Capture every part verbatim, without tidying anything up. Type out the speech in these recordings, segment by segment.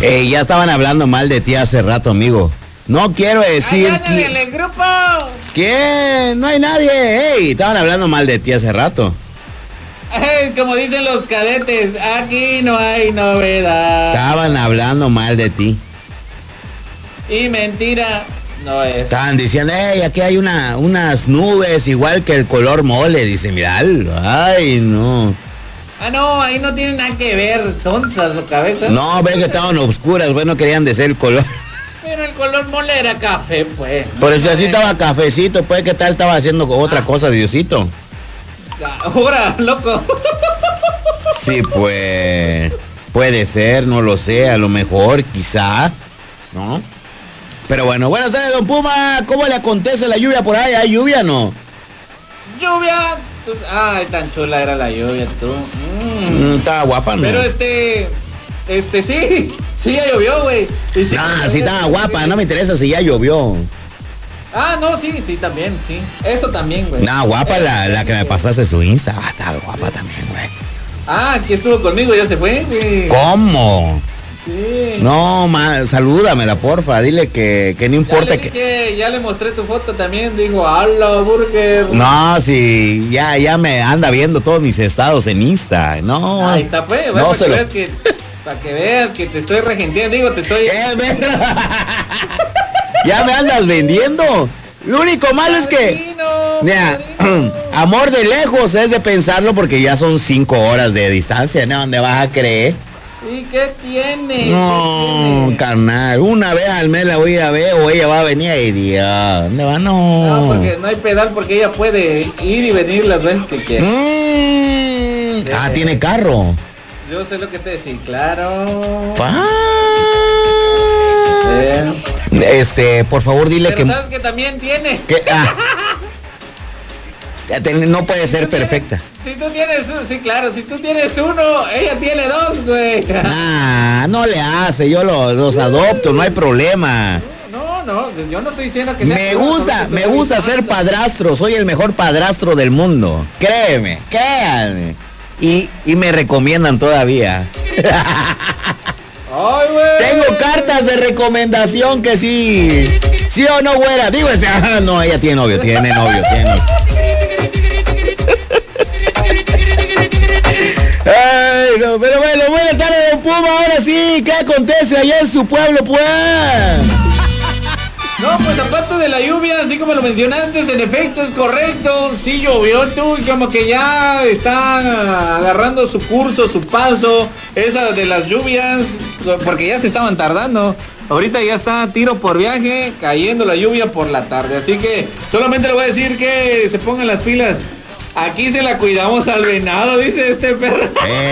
Eh, ya estaban hablando mal de ti hace rato, amigo. No quiero decir... ¡Ay, en el grupo! ¿Quién? No hay nadie. Ey, estaban hablando mal de ti hace rato. Ay, como dicen los cadetes, aquí no hay novedad. Estaban hablando mal de ti. Y mentira no es. Estaban diciendo, hey, aquí hay una, unas nubes igual que el color mole. Dice, mira, ay, no. Ah, no, ahí no tienen nada que ver, sonzas o cabezas. No, ven que estaban oscuras, bueno, querían de ser el color. Pero el color mole era café, pues. Por eso así estaba cafecito, pues, ¿qué tal estaba haciendo otra cosa, Diosito? Ahora, loco. Sí, pues, puede ser, no lo sé, a lo mejor, quizá, ¿no? Pero bueno, buenas tardes, don Puma, ¿cómo le acontece la lluvia por ahí? ¿Hay lluvia o no? Lluvia. Ay, tan chula era la lluvia, tú. Mm. Mm, estaba guapa, ¿no? Pero este, este, sí, sí ya llovió, güey. Sí, ah, sí estaba guapa, no me interesa si ya llovió. Ah, no, sí, sí, también, sí. Eso también, güey. No, guapa eh, la, la que me pasaste su Insta. Ah, estaba guapa también, güey. Ah, aquí estuvo conmigo, ya se fue, güey. ¿Cómo? Sí. No, ma, salúdamela, porfa, dile que, que no importa ya le que... Dije, ya le mostré tu foto también, dijo, ¡hala, burger! No, sí, ya, ya me anda viendo todos mis estados en Insta, no. Ahí está, pues, no para, que lo... veas que, para que veas que te estoy regenteando, digo, te estoy... ¿Qué, ya me andas vendiendo. Lo único malo es que... Mira, amor de lejos es de pensarlo porque ya son cinco horas de distancia, ¿no? ¿Dónde vas a creer? ¿Y qué tiene? No, ¿Qué tiene? carnal, una vez al mes la voy a ir a ver o ella va a venir y Dios, ¿dónde va? No. No, porque no hay pedal porque ella puede ir y venir las veces que quiera. Mm. Ah, tiene carro. Yo sé lo que te decía, claro. Pa. Eh. Este, por favor dile Pero que... sabes que también tiene. que ah. No puede ser perfecta. Tienes, si tú tienes uno, sí, claro, si tú tienes uno, ella tiene dos, güey. Ah, no le hace, yo los, los adopto, no hay problema. No, no, yo no estoy diciendo que sea... Me gusta, me gusta ser padrastro, soy el mejor padrastro del mundo. Créeme, créanme. Y, y me recomiendan todavía. Ay, güey. Tengo cartas de recomendación que sí. ¿Sí o no, güera? Digo, este, ah, no, ella tiene novio, tiene novio, tiene novio. Ay, no, pero bueno, buenas tardes, don Puma, ahora sí, ¿qué acontece allá en su pueblo, pues? No, pues aparte de la lluvia, así como lo mencionaste, en efecto es correcto, sí llovió tú, como que ya está agarrando su curso, su paso, esa de las lluvias, porque ya se estaban tardando. Ahorita ya está tiro por viaje, cayendo la lluvia por la tarde, así que solamente le voy a decir que se pongan las pilas. Aquí se la cuidamos al venado, dice este perro.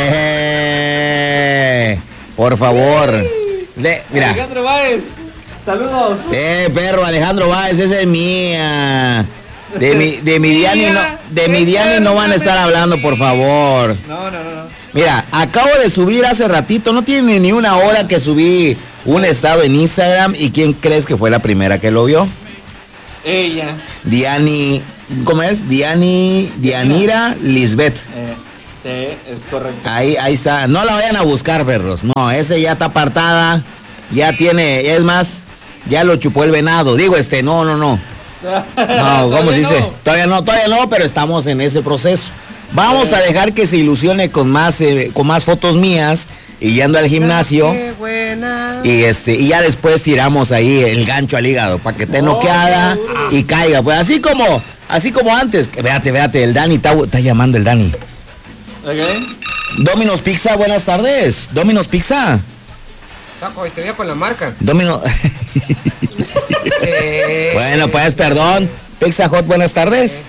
Eh, por favor. De, mira. Alejandro Báez, saludos. Eh, perro, Alejandro Báez, esa es mía. De mi, de mi Diani no, de mi Diani no van a estar hablando, por favor. No, no, no. Mira, acabo de subir hace ratito, no tiene ni una hora que subí un estado en Instagram. ¿Y quién crees que fue la primera que lo vio? Ella. Diani, ¿cómo es? Diani, Dianira Lisbeth. Eh, sí, es correcto. Ahí, ahí está. No la vayan a buscar, perros. No, ese ya está apartada. Ya tiene, es más, ya lo chupó el venado. Digo, este, no, no, no. No, ¿cómo se dice? No. Todavía no, todavía no, pero estamos en ese proceso. Vamos a dejar que se ilusione con más, eh, con más fotos mías y yendo al gimnasio. Qué buena. Y este, y ya después tiramos ahí el gancho al hígado para que esté noqueada oh, y caiga. Pues así como, así como antes. Véate, véate, el Dani está, está llamando el Dani. Okay. Domino's Pizza, buenas tardes. Domino's Pizza. Saco, y te voy con la marca. Domino. Sí. Bueno, pues perdón. Pizza Hut, buenas tardes.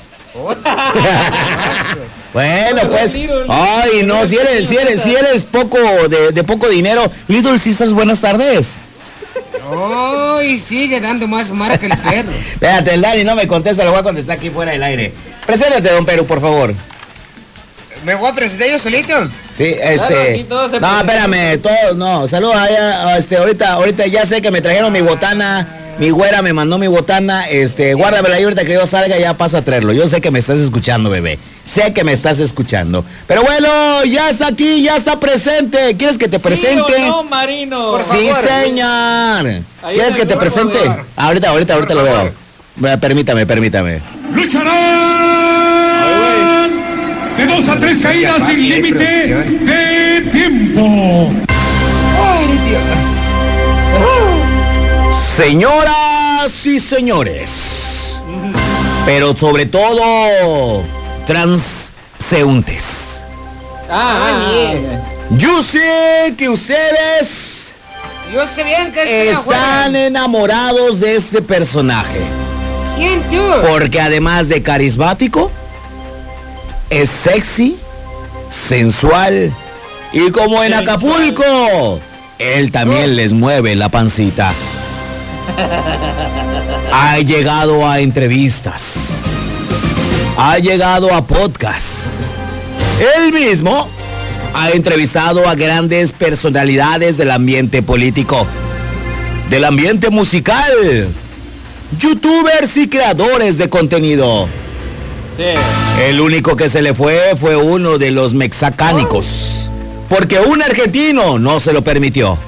Bueno, pues. Ay, no, si eres, si eres, si eres poco de, de poco dinero. Little Caesars, buenas tardes. Ay, sigue dando más marca el perro. Espérate, el Dani no me contesta, lo voy a contestar aquí fuera del aire. Preséntate, don Perú, por favor. ¿Me voy a presentar yo solito? Sí, este. Claro, no, espérame, todos, no. Saludos allá, este, ahorita, ahorita ya sé que me trajeron mi botana. Mi güera me mandó mi botana, este, guárdamela ahí ahorita que yo salga, ya paso a traerlo. Yo sé que me estás escuchando, bebé. Sé que me estás escuchando. Pero bueno, ya está aquí, ya está presente. ¿Quieres que te presente? ¿Sí o no, Marino? Por sí, favor. Señor. Ahí ¿Quieres que te por presente? favor. Ahorita, ahorita, ahorita lo veo. Permítame, permítame. ¡Lucharán! De dos a tres caídas sin límite de tiempo. ¡Ay, Dios! Señoras y señores, pero sobre todo transeúntes. Ah, Oye. Yo sé que ustedes Yo sé bien que estoy están afuera. enamorados de este personaje, ¿Quién tú? porque además de carismático, es sexy, sensual y como en Sensual. Acapulco, él también les mueve la pancita. Ha llegado a entrevistas, ha llegado a podcast. Él mismo ha entrevistado a grandes personalidades del ambiente político, del ambiente musical, youtubers y creadores de contenido. sí. El único que se le fue fue uno de los mexicánicos, porque un argentino no se lo permitió.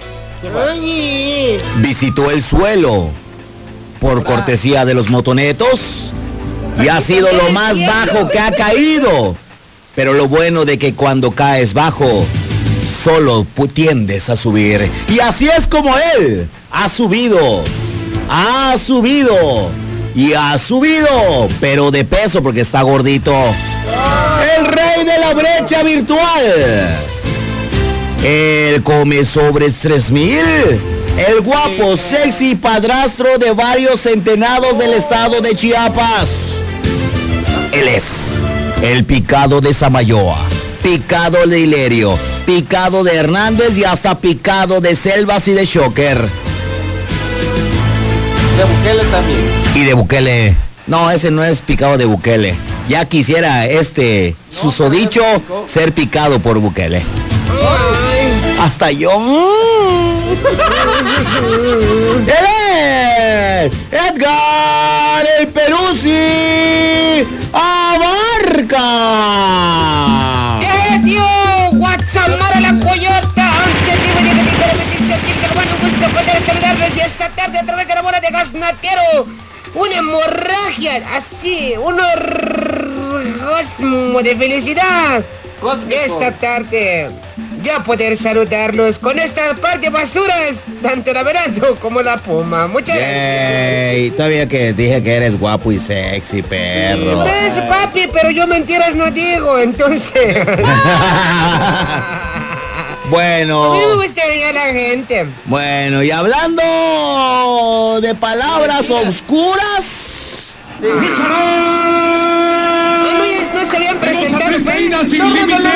Oye. Visitó el suelo por cortesía de los motonetos y ha sido lo más bajo que ha caído. Pero lo bueno de que cuando caes bajo, solo pu- tiendes a subir. Y así es como él ha subido, ha subido y ha subido, pero de peso porque está gordito. El rey de la brecha virtual. Él come sobres tres mil. El guapo, sexy padrastro de varios centenados del estado de Chiapas. Él es el picado de Samayoa, picado de Hilerio, picado de Hernández y hasta picado de Selvas y de Shocker. De Bukele también. Y de Bukele. No, ese no es picado de Bukele. Ya quisiera este susodicho ser picado por Bukele. Hasta yo. ¡Él es Edgar el Peruzzi Abarca! ¡Eh, tío! ¡Guachamara la coyota! Bueno, gusto poder saludarles y esta tarde a través de la bola de gas natero. Una hemorragia, así, un orgasmo de felicidad. Cósmico. Esta tarde, ya poder saludarlos con esta par de basuras, tanto la verano como la puma. Muchas gracias. Yay, todavía que dije que eres guapo y sexy, perro. Pues, papi, pero yo mentiras no digo, entonces. Bueno. A mí me gustaría la gente. Bueno, y hablando de palabras oscuras, ¡Lucharán!